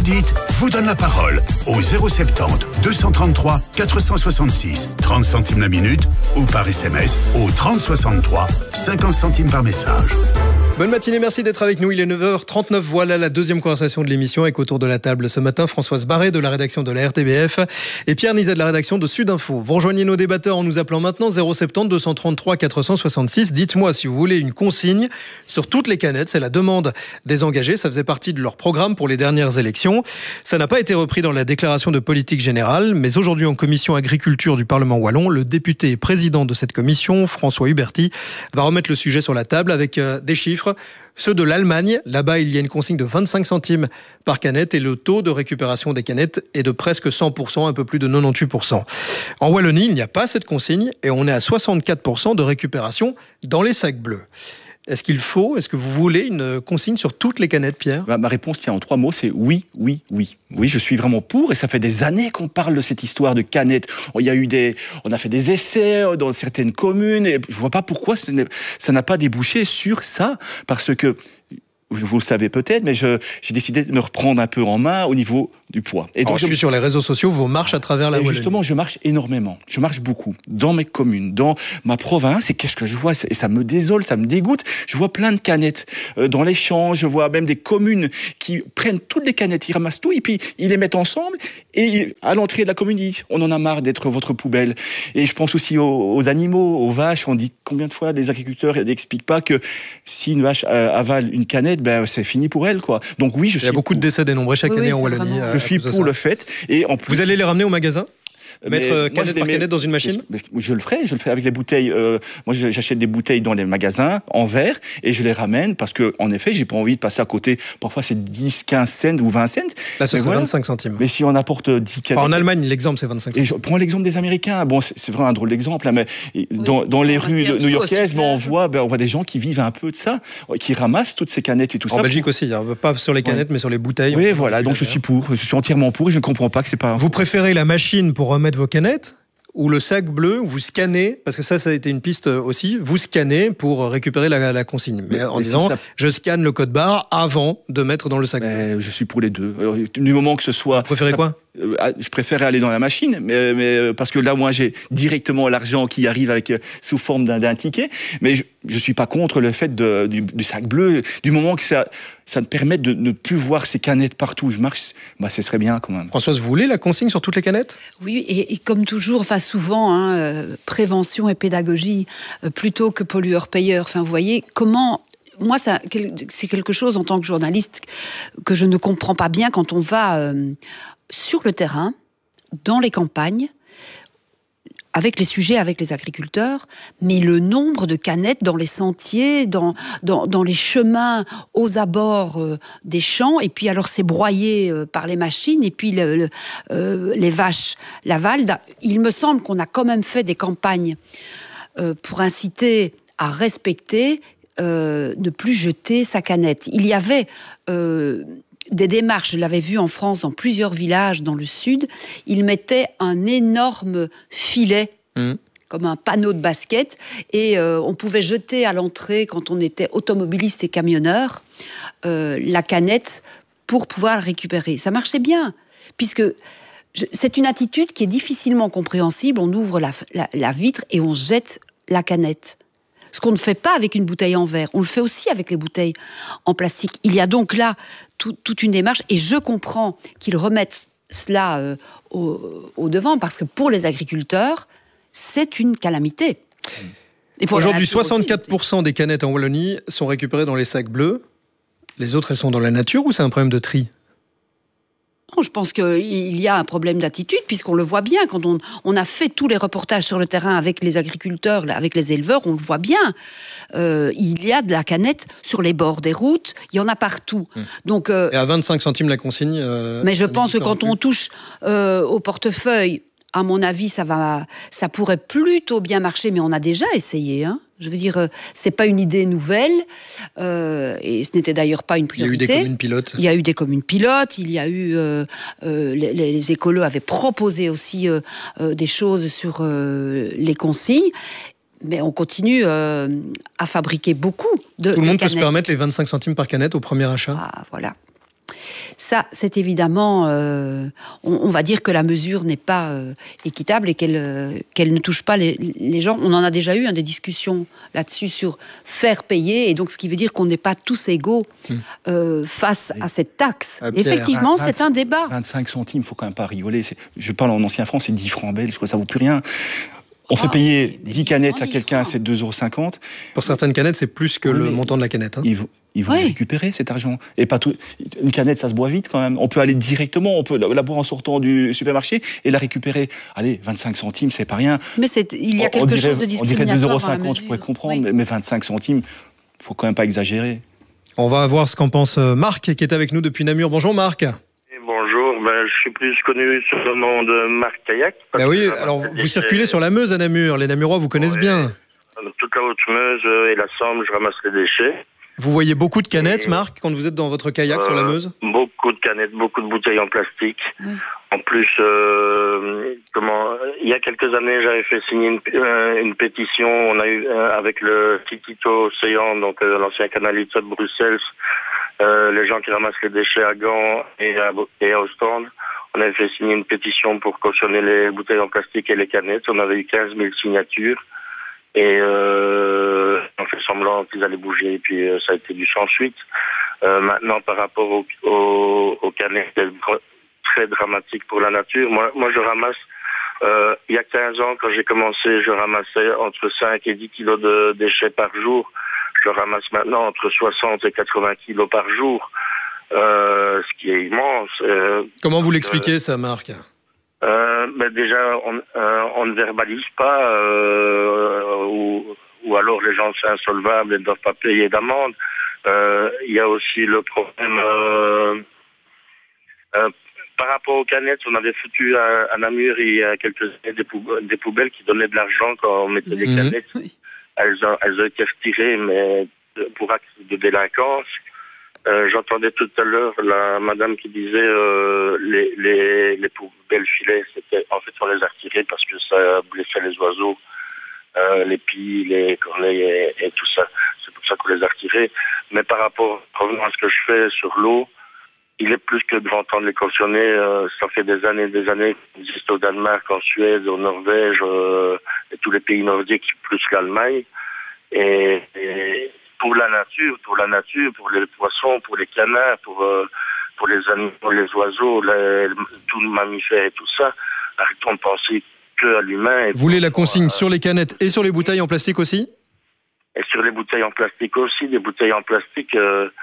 dites vous donne la parole au 070 233 466, 30 centimes la minute, ou par SMS au 3063, 50 centimes par message. Bonne matinée, merci d'être avec nous. Il est 9h39. Voilà la deuxième conversation de l'émission avec autour de la table ce matin Françoise Barré de la rédaction de la RTBF et Pierre Nizet de la rédaction de Sud Info. Vous rejoignez nos débatteurs en nous appelant maintenant 070 233 466. Dites-moi si vous voulez une consigne sur toutes les canettes. C'est la demande des engagés. Ça faisait partie de leur programme pour les dernières élections. Ça n'a pas été repris dans la déclaration de politique générale, mais aujourd'hui en commission agriculture du Parlement wallon, le député et président de cette commission, François Huberty, va remettre le sujet sur la table avec des chiffres. Ceux de l'Allemagne, là-bas il y a une consigne de 25 centimes par canette et le taux de récupération des canettes est de presque 100%, un peu plus de 98%. En Wallonie, il n'y a pas cette consigne et on est à 64% de récupération dans les sacs bleus. Est-ce que vous voulez une consigne sur toutes les canettes, Pierre ? Ma réponse tient en 3 mots, c'est oui, oui, oui. Oui, je suis vraiment pour, et ça fait des années qu'on parle de cette histoire de canettes. On a fait des essais dans certaines communes, et je vois pas pourquoi ça n'a pas débouché sur ça, parce que vous le savez peut-être, mais j'ai décidé de me reprendre un peu en main au niveau du poids. Et donc, je suis sur les réseaux sociaux, vos marches à travers la Wallonie. Justement, je marche énormément. Je marche beaucoup. Dans mes communes, dans ma province, et qu'est-ce que je vois ? Et ça me désole, ça me dégoûte. Je vois plein de canettes dans les champs. Je vois même des communes qui prennent toutes les canettes, ils ramassent tout, et puis ils les mettent ensemble. Et à l'entrée de la commune, ils disent « On en a marre d'être votre poubelle ». Et je pense aussi aux animaux, aux vaches. On dit combien de fois les agriculteurs n'expliquent pas que si une vache avale une canette, c'est fini pour elle, quoi. Donc oui, il y a beaucoup de décès dénombrés chaque année en Wallonie. Je suis pour le fait. Et en plus, vous allez les ramener au magasin ? Mettre canette par canette dans une machine ? Je le ferai avec les bouteilles. Moi, j'achète des bouteilles dans les magasins en verre et je les ramène parce que, en effet, j'ai pas envie de passer à côté. Parfois, c'est 10, 15 cents ou 20 cents. Là, ce serait 25 centimes. Mais si on apporte 10 canettes. En Allemagne, l'exemple, c'est 25 centimes. Et je prends l'exemple des Américains. Bon, c'est vraiment un drôle d'exemple, hein, mais dans les rues new-yorkaises, on voit des gens qui vivent un peu de ça, qui ramassent toutes ces canettes et tout ça. En Belgique aussi, pas sur les canettes, mais sur les bouteilles. Oui, voilà. Donc, je suis entièrement pour et je ne comprends pas que c'est pas. Vous préférez la machine pour remettre vos canettes ? Ou le sac bleu, vous scannez, parce que ça a été une piste aussi, vous scannez pour récupérer la consigne. Mais en disant, je scanne le code barre avant de mettre dans le sac bleu. Je suis pour les deux. Du moment que ce soit... Vous préférez quoi ? Je préfère aller dans la machine, mais parce que là, moi, j'ai directement l'argent qui arrive sous forme d'un ticket. Mais je suis pas contre le fait du sac bleu. Du moment que ça me permet de ne plus voir ces canettes partout où je marche, ce serait bien quand même. Françoise, vous voulez la consigne sur toutes les canettes ? Oui, et comme toujours, souvent, prévention et pédagogie plutôt que pollueur-payeur. Enfin, vous voyez, comment... Moi, c'est quelque chose, en tant que journaliste, que je ne comprends pas bien quand on va sur le terrain, dans les campagnes, avec les sujets, avec les agriculteurs, mais le nombre de canettes dans les sentiers, dans les chemins, aux abords des champs, et puis alors c'est broyé par les machines, et puis les vaches l'avalent. Il me semble qu'on a quand même fait des campagnes pour inciter à respecter, ne plus jeter sa canette. Il y avait... des démarches, je l'avais vu en France dans plusieurs villages dans le sud, ils mettaient un énorme filet, comme un panneau de basket, et on pouvait jeter à l'entrée, quand on était automobiliste et camionneur, la canette pour pouvoir la récupérer. Ça marchait bien, puisque c'est une attitude qui est difficilement compréhensible. On ouvre la vitre et on jette la canette. Ce qu'on ne fait pas avec une bouteille en verre, on le fait aussi avec les bouteilles en plastique. Il y a donc là toute une démarche, et je comprends qu'ils remettent cela au devant, parce que pour les agriculteurs, c'est une calamité. Aujourd'hui, 64% des canettes en Wallonie sont récupérées dans les sacs bleus. Les autres, elles sont dans la nature, ou c'est un problème de tri ? Non, je pense qu'il y a un problème d'attitude, puisqu'on le voit bien. Quand on a fait tous les reportages sur le terrain avec les agriculteurs, avec les éleveurs, on le voit bien. Il y a de la canette sur les bords des routes, il y en a partout. Donc, et à 25 centimes la consigne... mais je pense que quand on touche au portefeuille, à mon avis, ça pourrait plutôt bien marcher, mais on a déjà essayé, hein. Je veux dire, c'est pas une idée nouvelle, et ce n'était d'ailleurs pas une priorité. Il y a eu des communes pilotes. Il y a eu des communes pilotes, il y a eu... les écolos avaient proposé aussi des choses sur les consignes, mais on continue à fabriquer beaucoup de canettes. Tout le monde peut se permettre les 25 centimes par canette au premier achat. Ah, voilà. Ça, c'est évidemment, on va dire que la mesure n'est pas équitable et qu'elle ne touche pas les gens. On en a déjà eu des discussions là-dessus sur faire payer, et donc ce qui veut dire qu'on n'est pas tous égaux face à cette taxe. Effectivement, c'est un débat. 25 centimes, il ne faut quand même pas rigoler. Je parle en ancien franc, c'est 10 francs belges, ça ne vaut plus rien. On fait payer 10 canettes à quelqu'un, c'est 2,50 €. Pour certaines canettes, c'est plus que le montant de la canette. Hein. Ils vont récupérer cet argent. Et pas tout. Une canette, ça se boit vite quand même. On peut aller directement, on peut la boire en sortant du supermarché et la récupérer. Allez, 25 centimes, c'est pas rien. Mais il y a quelque chose de discriminatoire. On dirait 2,50 €, je pourrais comprendre, mais 25 centimes, faut quand même pas exagérer. On va voir ce qu'en pense Marc, qui est avec nous depuis Namur. Bonjour Marc. Bonjour, je suis plus connu sous le nom de Marc Kayak. Oui, alors vous circulez sur la Meuse à Namur, les Namurois vous connaissent bien. Toute la Haute-Meuse et la Sambre, je ramasse les déchets. Vous voyez beaucoup de canettes, Marc, quand vous êtes dans votre kayak sur la Meuse? Beaucoup de canettes, beaucoup de bouteilles en plastique. En plus, il y a quelques années, j'avais fait signer une pétition. On a eu avec le Titito Océan, donc l'ancien canalite de Bruxelles, les gens qui ramassent les déchets à Gand et à Ostende. On avait fait signer une pétition pour cautionner les bouteilles en plastique et les canettes. On avait eu 15 000 signatures. Et on fait semblant qu'ils allaient bouger, et puis ça a été du sans suite. Maintenant, par rapport aux canettes, c'est très dramatique pour la nature. Moi, je ramasse, il y a 15 ans, quand j'ai commencé, je ramassais entre 5 et 10 kilos de déchets par jour. Je ramasse maintenant entre 60 et 80 kilos par jour, ce qui est immense. Comment vous l'expliquez ça, Marc? Déjà, on ne verbalise pas, ou alors les gens sont insolvables et ne doivent pas payer d'amende. Il y a aussi le problème par rapport aux canettes. On avait foutu à Namur il y a quelques années des poubelles qui donnaient de l'argent quand on mettait des canettes. Oui. Elles ont été retirées, mais pour acte de délinquance. J'entendais tout à l'heure la madame qui disait les poubelles filets, en fait on les a retirées parce que ça blessait les oiseaux, les pies, les corneilles et tout ça. C'est pour ça qu'on les a retirées. Mais par rapport, revenons à ce que je fais sur l'eau, il est plus que grand temps de les cautionner. Ça fait des années qu'il existe au Danemark, en Suède, en Norvège, et tous les pays nordiques, plus l'Allemagne. Et pour la nature, pour les poissons, pour les canards, pour les animaux, les oiseaux, tous les mammifères et tout ça, arrêtons de penser que à l'humain. Vous voulez la consigne sur les canettes et sur les bouteilles en plastique aussi? Et sur les bouteilles en plastique aussi. Les bouteilles en plastique,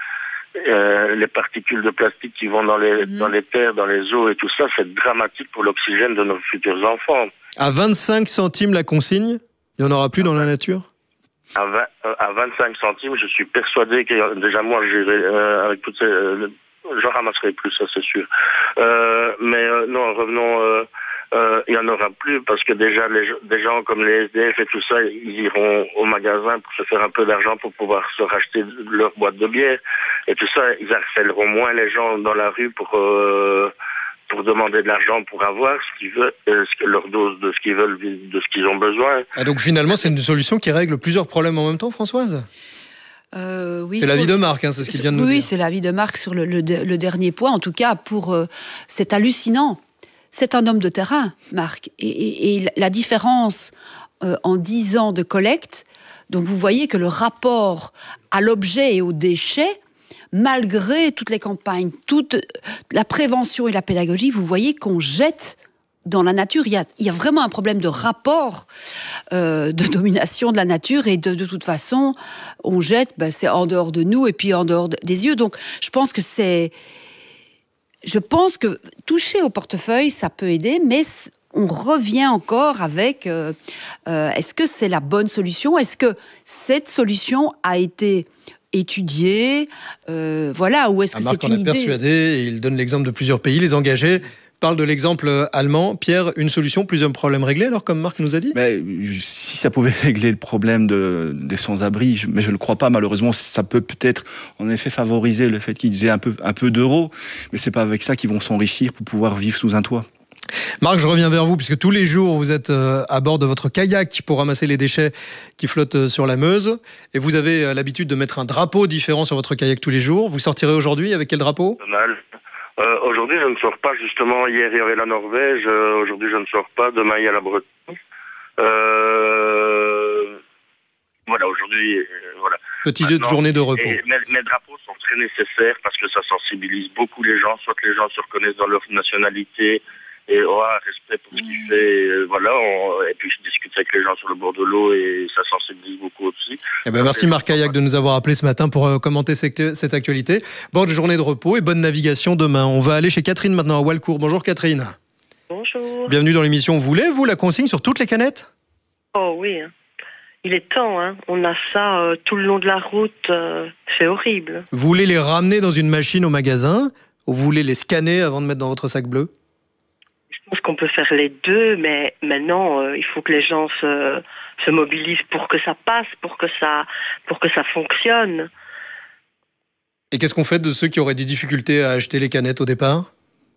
les particules de plastique qui vont dans les terres, dans les eaux et tout ça, c'est dramatique pour l'oxygène de nos futurs enfants. À 25 centimes la consigne, il n'y en aura plus dans la nature? À 25 centimes, je suis persuadé que déjà moi, j'irai avec toutes ces... j'en ramasserai plus, ça c'est sûr. Mais non, revenons... il n'y en aura plus parce que déjà des gens comme les SDF et tout ça, ils iront au magasin pour se faire un peu d'argent pour pouvoir se racheter leur boîte de bière. Et tout ça, ils harcèleront moins les gens dans la rue pour demander de l'argent pour avoir ce qu'ils veulent, leur dose de ce qu'ils veulent, de ce qu'ils ont besoin. Ah, donc finalement, c'est une solution qui règle plusieurs problèmes en même temps, Françoise? Oui, c'est l'avis de Marc, c'est ce qu'il vient de nous dire. Oui, c'est l'avis de Marc sur le dernier point. En tout cas, c'est hallucinant. C'est un homme de terrain, Marc. Et la différence en 10 ans de collecte, donc vous voyez que le rapport à l'objet et aux déchets, malgré toutes les campagnes, toute la prévention et la pédagogie, vous voyez qu'on jette dans la nature. Il y a vraiment un problème de rapport, de domination de la nature, et de toute façon, on jette, c'est en dehors de nous et puis en dehors des yeux. Donc, je pense que toucher au portefeuille, ça peut aider, mais on revient encore avec est-ce que c'est la bonne solution? Est-ce que cette solution a été étudiée, ou est-ce que c'est une idée? Marc en est persuadé, il donne l'exemple de plusieurs pays, les engagés parle de l'exemple allemand. Pierre, une solution, plusieurs problèmes réglés, alors, comme Marc nous a dit? Si ça pouvait régler le problème des sans-abri, mais je ne le crois pas, malheureusement, ça peut peut-être, en effet, favoriser le fait qu'ils aient un peu d'euros, mais c'est pas avec ça qu'ils vont s'enrichir pour pouvoir vivre sous un toit. Marc, je reviens vers vous, puisque tous les jours, vous êtes à bord de votre kayak pour ramasser les déchets qui flottent sur la Meuse, et vous avez l'habitude de mettre un drapeau différent sur votre kayak tous les jours. Vous sortirez aujourd'hui avec quel drapeau? Aujourd'hui, je ne sors pas, justement. Hier, il y avait la Norvège. Aujourd'hui, je ne sors pas. Demain, il y a la Bretagne. Voilà, aujourd'hui, voilà. Petite journée de repos. Mes drapeaux sont très nécessaires parce que ça sensibilise beaucoup les gens. Soit que les gens se reconnaissent dans leur nationalité et ont un respect pour ce qu'ils font. Et puis je discute avec les gens sur le bord de l'eau et ça sensibilise beaucoup aussi. Merci Marc Caillac de nous avoir appelé ce matin pour commenter cette actualité. Bonne journée de repos et bonne navigation demain. On va aller chez Catherine maintenant à Walcourt. Bonjour Catherine. Bonjour. Bienvenue dans l'émission. Vous voulez, vous, la consigne sur toutes les canettes ? Oh oui, il est temps. On a ça tout le long de la route. C'est horrible. Vous voulez les ramener dans une machine au magasin ou vous voulez les scanner avant de mettre dans votre sac bleu ? Je pense qu'on peut faire les deux, mais maintenant, il faut que les gens se mobilisent pour que ça passe, pour que ça fonctionne. Et qu'est-ce qu'on fait de ceux qui auraient des difficultés à acheter les canettes au départ ?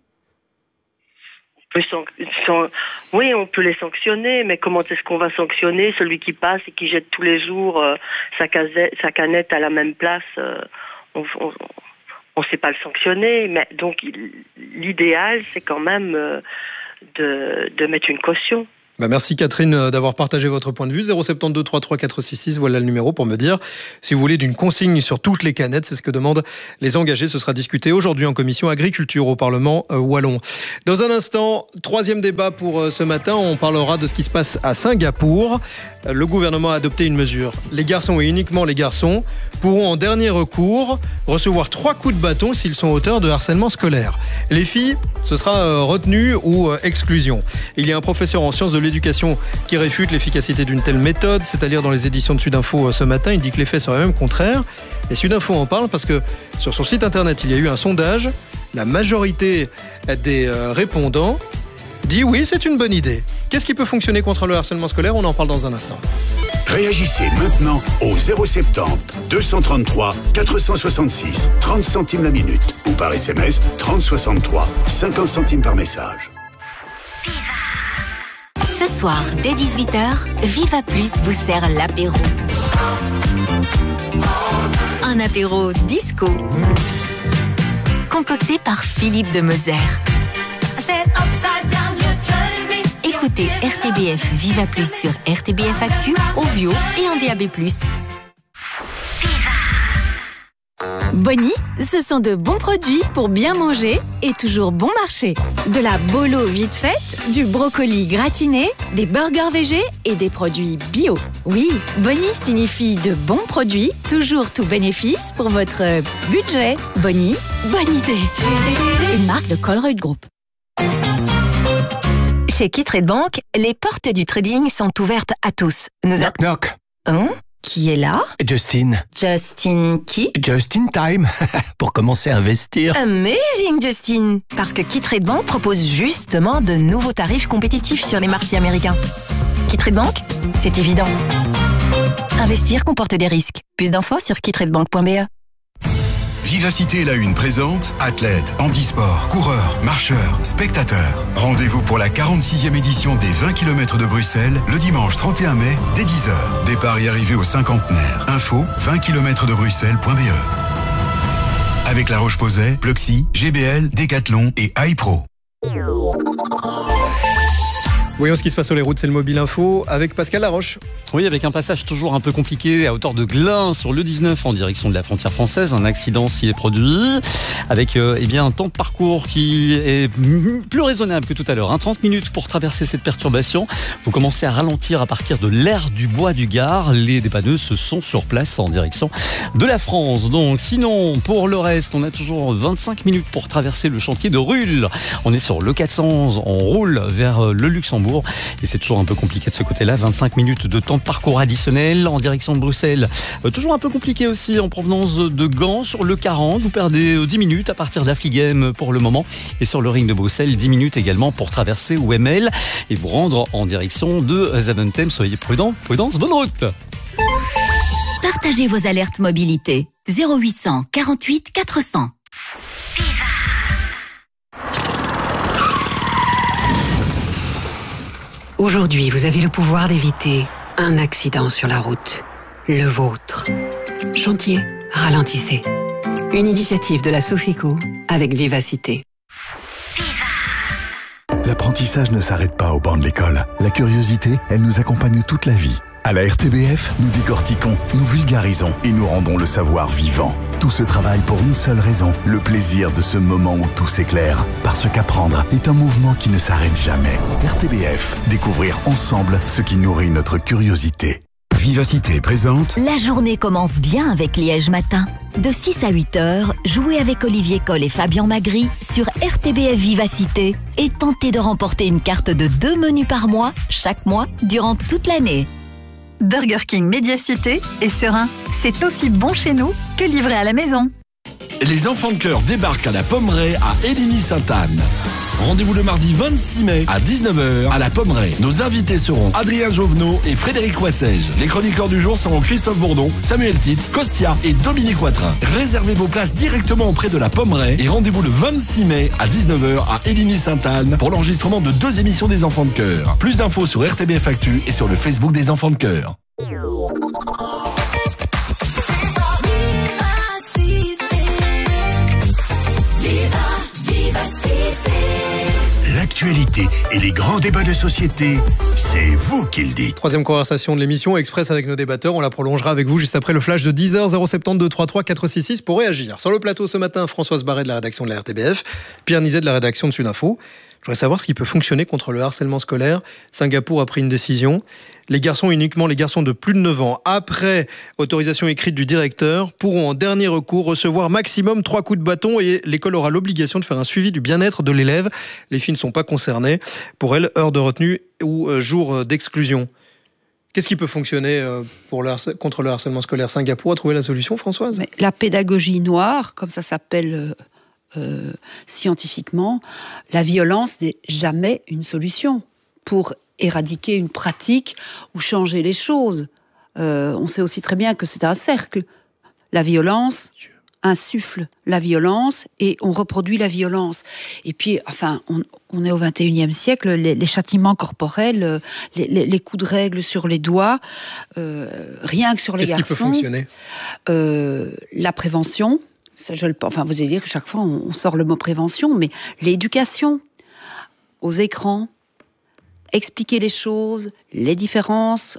Oui, on peut les sanctionner, mais comment est-ce qu'on va sanctionner celui qui passe et qui jette tous les jours sa canette à la même place on ne sait pas le sanctionner, mais donc l'idéal, c'est quand même de mettre une caution. Merci Catherine d'avoir partagé votre point de vue. 072 33 466, voilà le numéro pour me dire si vous voulez d'une consigne sur toutes les canettes. C'est ce que demandent les engagés. Ce sera discuté aujourd'hui en commission agriculture au Parlement wallon. Dans un instant, troisième débat pour ce matin. On parlera de ce qui se passe à Singapour. Le gouvernement a adopté une mesure. Les garçons et uniquement les garçons pourront en dernier recours recevoir 3 coups de bâton s'ils sont auteurs de harcèlement scolaire. Les filles, ce sera retenue ou exclusion. Il y a un professeur en sciences de l'éducation qui réfute l'efficacité d'une telle méthode, c'est-à-dire dans les éditions de Sudinfo ce matin. Il dit que l'effet serait même contraire. Et Sudinfo en parle parce que sur son site internet, il y a eu un sondage. La majorité des répondants dit oui, c'est une bonne idée. Qu'est-ce qui peut fonctionner contre le harcèlement scolaire ? On en parle dans un instant. Réagissez maintenant au 070 233 466 30 centimes la minute ou par SMS 3063 50 centimes par message. Ce soir, dès 18h, Viva Plus vous sert l'apéro. Un apéro disco concocté par Philippe de Moser. Écoutez RTBF Viva Plus sur RTBF Actu, Ovio et en DAB+. Bonnie, ce sont de bons produits pour bien manger et toujours bon marché. De la bolo vite faite, du brocoli gratiné, des burgers végés et des produits bio. Oui, Bonnie signifie de bons produits, toujours tout bénéfice pour votre budget. Bonnie, bonne idée. Une marque de Colruyt Group. Chez Qui-Trade Bank, les portes du trading sont ouvertes à tous. Knock knock. Hein ? Qui est là ? Justin. Justin qui ? Just in time. Pour commencer à investir. Amazing Justin. Parce que Qui-Trade Bank propose justement de nouveaux tarifs compétitifs sur les marchés américains. Qui-Trade Bank, c'est évident. Investir comporte des risques. Plus d'infos sur kitradebank.be. Vivacité la Une présente athlètes, handisport, coureurs, marcheurs, spectateurs. Rendez-vous pour la 46e édition des 20 km de Bruxelles le dimanche 31 mai dès 10h. Départ et arrivée au cinquantenaire. Info 20km-de-Bruxelles.be. Avec La Roche-Posay, Pluxee, GBL, Decathlon et iPro. Voyons ce qui se passe sur les routes, c'est le Mobile Info avec Pascal Laroche. Oui, avec un passage toujours un peu compliqué à hauteur de Glun sur le 19 en direction de la frontière française. Un accident s'y est produit avec un temps de parcours qui est plus raisonnable que tout à l'heure. 30 minutes pour traverser cette perturbation. Vous commencez à ralentir à partir de l'aire du Bois du Gard. Les dépanneuses sont sur place en direction de la France. Donc, sinon, pour le reste, on a toujours 25 minutes pour traverser le chantier de Rulle. On est sur le 400, on roule vers le Luxembourg. Et c'est toujours un peu compliqué de ce côté-là. 25 minutes de temps de parcours additionnel en direction de Bruxelles. Toujours un peu compliqué aussi en provenance de Gand sur le 40. Vous perdez 10 minutes à partir d'Affligem pour le moment. Et sur le ring de Bruxelles, 10 minutes également pour traverser OML et vous rendre en direction de Zaventem. Soyez prudents, prudence, bonne route. Partagez vos alertes mobilité. 0800 48 400. Aujourd'hui, vous avez le pouvoir d'éviter un accident sur la route. Le vôtre. Chantier, ralentissez. Une initiative de la Sofico avec Vivacité. L'apprentissage ne s'arrête pas au banc de l'école. La curiosité, elle nous accompagne toute la vie. À la RTBF, nous décortiquons, nous vulgarisons et nous rendons le savoir vivant. Tout ce travail pour une seule raison, le plaisir de ce moment où tout s'éclaire. Parce qu'apprendre est un mouvement qui ne s'arrête jamais. RTBF, découvrir ensemble ce qui nourrit notre curiosité. Vivacité présente. La journée commence bien avec Liège Matin. De 6 à 8 heures, jouez avec Olivier Coll et Fabien Magri sur RTBF Vivacité et tentez de remporter une carte de 2 menus par mois, chaque mois, durant toute l'année. Burger King Médiacité est serein. C'est aussi bon chez nous que livré à la maison. Les enfants de cœur débarquent à la Pommeraye à Éligny-Sainte-Anne. Rendez-vous le mardi 26 mai à 19h à la Pommeraye. Nos invités seront Adrien Jovenot et Frédéric Wassège. Les chroniqueurs du jour seront Christophe Bourdon, Samuel Titz, Costia et Dominique Watrin. Réservez vos places directement auprès de la Pommeraye et rendez-vous le 26 mai à 19h à Éligny-Sainte-Anne pour l'enregistrement de 2 émissions des enfants de cœur. Plus d'infos sur RTBF Actu et sur le Facebook des enfants de cœur. L'actualité et les grands débats de société, c'est vous qui le dites. Troisième conversation de l'émission, Express avec nos débatteurs. On la prolongera avec vous juste après le flash de 10h, 072 33 466 pour réagir. Sur le plateau ce matin, Françoise Barret de la rédaction de la RTBF, Pierre Nizet de la rédaction de Sudinfo. Je voudrais savoir ce qui peut fonctionner contre le harcèlement scolaire. Singapour a pris une décision. Les garçons, uniquement les garçons de plus de 9 ans, après autorisation écrite du directeur, pourront en dernier recours recevoir maximum 3 coups de bâton et l'école aura l'obligation de faire un suivi du bien-être de l'élève. Les filles ne sont pas concernées. Pour elles, heure de retenue ou jour d'exclusion. Qu'est-ce qui peut fonctionner contre le harcèlement scolaire? Singapour a trouvé la solution, Françoise? Mais la pédagogie noire, comme ça s'appelle scientifiquement, la violence n'est jamais une solution pour éradiquer une pratique ou changer les choses. On sait aussi très bien que c'est un cercle. La violence insuffle la violence et on reproduit la violence. Et puis, enfin, on est au 21e siècle, les châtiments corporels, les coups de règle sur les doigts, rien que sur les garçons. Qu'est-ce qui peut fonctionner? La prévention. Vous allez dire que chaque fois on sort le mot prévention, mais l'éducation aux écrans, expliquer les choses, les différences,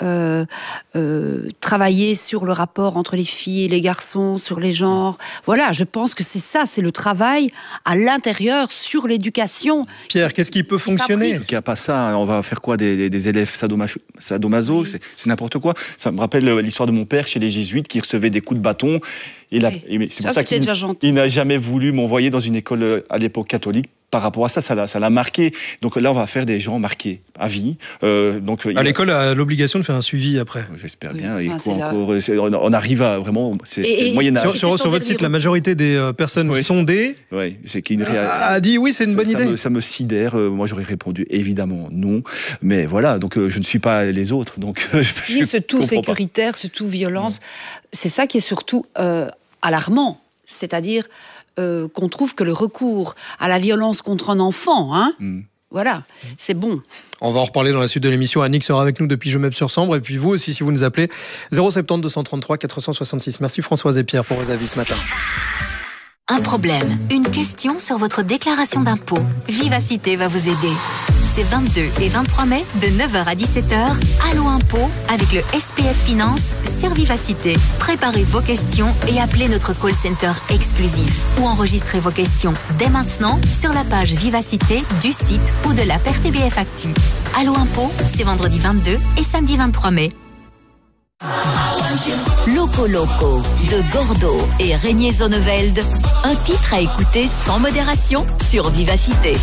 travailler sur le rapport entre les filles et les garçons, sur les genres. Voilà, je pense que c'est ça, c'est le travail à l'intérieur sur l'éducation. Pierre, qu'est-ce qui peut fonctionner? Il n'y a pas ça, on va faire quoi des élèves sadomaso, oui. C'est n'importe quoi. Ça me rappelle l'histoire de mon père chez les jésuites qui recevait des coups de bâton. C'est pour ça qu'il n'a jamais voulu m'envoyer dans une école à l'époque catholique. Par rapport à ça, ça l'a marqué. Donc là, on va faire des gens marqués à vie. L'école a l'obligation de faire un suivi après. J'espère bien. On arrive à vraiment... C'est le Moyen-Âge. Sur votre site, la majorité des personnes sondées a dit oui, c'est une bonne idée. Ça me sidère. Moi, j'aurais répondu évidemment non. Mais voilà, donc je ne suis pas les autres. Donc, ce tout sécuritaire, ce tout violence, c'est ça qui est surtout alarmant. C'est-à-dire... qu'on trouve que le recours à la violence contre un enfant, voilà, c'est bon. On va en reparler dans la suite de l'émission. Annick sera avec nous depuis Gemep-sur-Sambre. Et puis vous aussi, si vous nous appelez, 070 233 466. Merci Françoise et Pierre pour vos avis ce matin. Un problème, une question sur votre déclaration d'impôt. Vivacité va vous aider. C'est 22 et 23 mai, de 9h à 17h, Allo Impôt, avec le SPF Finance sur Vivacité. Préparez vos questions et appelez notre call center exclusif. Ou enregistrez vos questions dès maintenant sur la page Vivacité du site ou de l'app RTBF Actu. Allo Impôt, c'est vendredi 22 et samedi 23 mai. Loco Loco de Gordo et Régnier Zonneveld. Un titre à écouter sans modération sur Vivacité.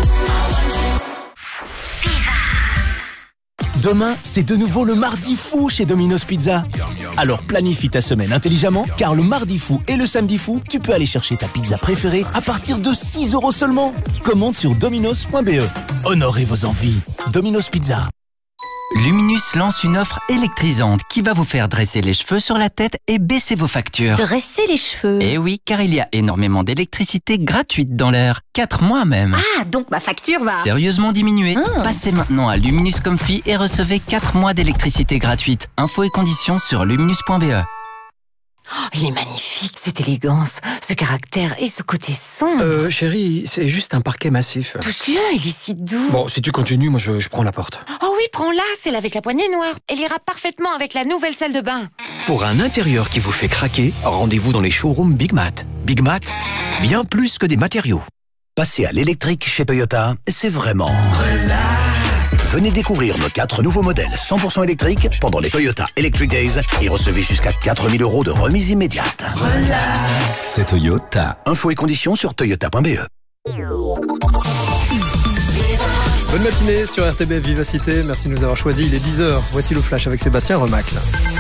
Demain, c'est de nouveau le Mardi Fou chez Domino's Pizza. Alors planifie ta semaine intelligemment, car le Mardi Fou et le Samedi Fou, tu peux aller chercher ta pizza préférée à partir de 6 € seulement. Commande sur dominos.be. Honorez vos envies. Domino's Pizza. Luminus lance une offre électrisante qui va vous faire dresser les cheveux sur la tête et baisser vos factures. Dresser les cheveux? Eh oui, car il y a énormément d'électricité gratuite dans l'air. 4 mois même. Ah, donc ma facture va... sérieusement diminuer. Passez maintenant à Luminus Comfy et recevez 4 mois d'électricité gratuite. Infos et conditions sur luminus.be. Oh, il est magnifique, cette élégance, ce caractère et ce côté sombre. Chérie, c'est juste un parquet massif. Touche-le, il est si doux. Bon, si tu continues, moi je prends la porte. Oh oui, prends-la, celle avec la poignée noire. Elle ira parfaitement avec la nouvelle salle de bain. Pour un intérieur qui vous fait craquer, rendez-vous dans les showrooms Big Mat. Big Mat, bien plus que des matériaux. Passer à l'électrique chez Toyota, c'est vraiment relax. Venez découvrir nos 4 nouveaux modèles 100% électriques pendant les Toyota Electric Days et recevez jusqu'à 4 000 € de remise immédiate. Relax, c'est Toyota. Infos et conditions sur toyota.be. Bonne matinée sur RTBF Vivacité. Merci de nous avoir choisis. Il est 10h. Voici le flash avec Sébastien Remacle.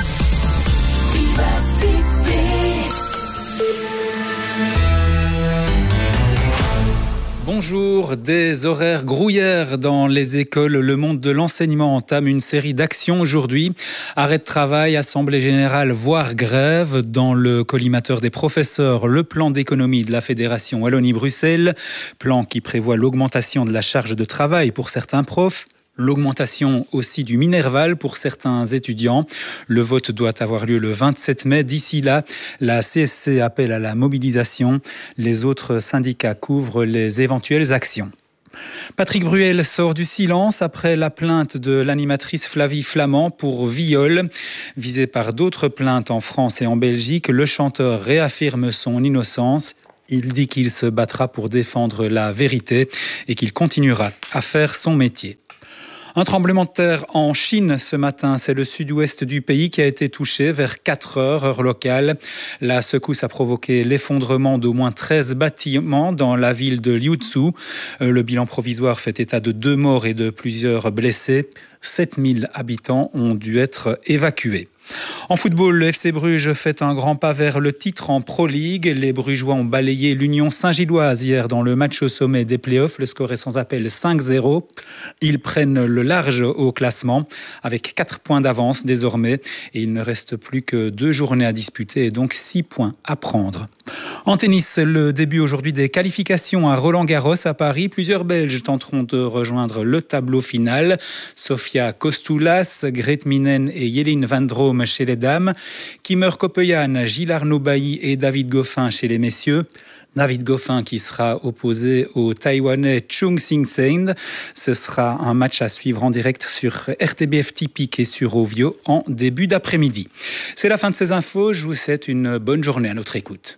Bonjour, des horaires grouillères dans les écoles. Le monde de l'enseignement entame une série d'actions aujourd'hui. Arrêt de travail, assemblée générale, voire grève. Dans le collimateur des professeurs, le plan d'économie de la Fédération Wallonie-Bruxelles. Plan qui prévoit l'augmentation de la charge de travail pour certains profs. L'augmentation aussi du Minerval pour certains étudiants. Le vote doit avoir lieu le 27 mai. D'ici là, la CSC appelle à la mobilisation. Les autres syndicats couvrent les éventuelles actions. Patrick Bruel sort du silence après la plainte de l'animatrice Flavie Flament pour viol. Visé par d'autres plaintes en France et en Belgique, le chanteur réaffirme son innocence. Il dit qu'il se battra pour défendre la vérité et qu'il continuera à faire son métier. Un tremblement de terre en Chine ce matin, c'est le sud-ouest du pays qui a été touché vers 4 heures, heure locale. La secousse a provoqué l'effondrement d'au moins 13 bâtiments dans la ville de Liuzhou. Le bilan provisoire fait état de 2 morts et de plusieurs blessés. 7000 habitants ont dû être évacués. En football, le FC Bruges fait un grand pas vers le titre en Pro League. Les Brugeois ont balayé l'Union Saint-Gilloise hier dans le match au sommet des playoffs. Le score est sans appel 5-0. Ils prennent le large au classement avec 4 points d'avance désormais. Et il ne reste plus que 2 journées à disputer et donc 6 points à prendre. En tennis, le début aujourd'hui des qualifications à Roland-Garros à Paris. Plusieurs Belges tenteront de rejoindre le tableau final. Sofia Kostoulas, Grete Minen et Yelin Van Drome chez les dames. Kimmer Kopeyan, Gilles Arnaud-Bailly et David Goffin chez les messieurs. David Goffin qui sera opposé au Taïwanais Chung Sing-Sen. Ce sera un match à suivre en direct sur RTBF Typique et sur Ovio en début d'après-midi. C'est la fin de ces infos. Je vous souhaite une bonne journée à notre écoute.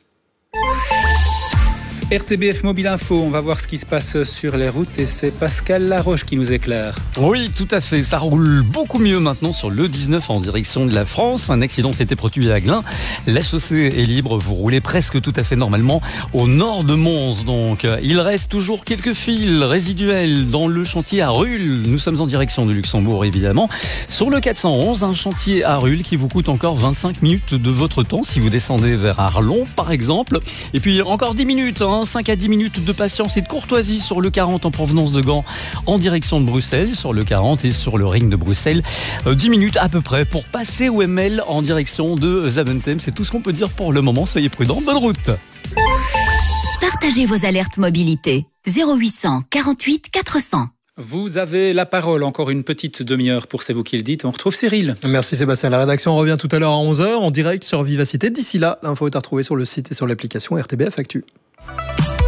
RTBF Mobile Info, on va voir ce qui se passe sur les routes et c'est Pascal Laroche qui nous éclaire. Oui, tout à fait. Ça roule beaucoup mieux maintenant sur le 19 en direction de la France. Un accident s'était produit à Glun. La chaussée est libre. Vous roulez presque tout à fait normalement au nord de Mons. Donc, il reste toujours quelques fils résiduels dans le chantier à Ruhl. Nous sommes en direction de Luxembourg, évidemment. Sur le 411, un chantier à Ruhl qui vous coûte encore 25 minutes de votre temps si vous descendez vers Arlon, par exemple. Et puis, encore 10 minutes, 5 à 10 minutes de patience et de courtoisie sur le 40 en provenance de Gand en direction de Bruxelles, sur le 40 et sur le ring de Bruxelles. 10 minutes à peu près pour passer au ML en direction de Zaventem. C'est tout ce qu'on peut dire pour le moment. Soyez prudents. Bonne route. Partagez vos alertes mobilité. 0800 48 400. Vous avez la parole, encore une petite demi-heure pour C'est vous qui le dites. On retrouve Cyril. Merci Sébastien. La rédaction revient tout à l'heure à 11h en direct sur Vivacité. D'ici là, l'info est à retrouver sur le site et sur l'application RTBF Actu.